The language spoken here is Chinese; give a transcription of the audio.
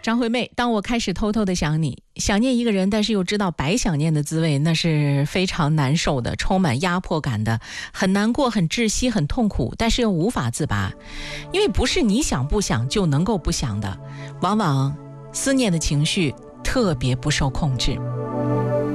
张惠妹，当我开始偷偷的想你，想念一个人，但是又知道白想念的滋味，那是非常难受的，充满压迫感的，很难过，很窒息，很痛苦，但是又无法自拔，因为不是你想不想就能够不想的，往往思念的情绪特别不受控制。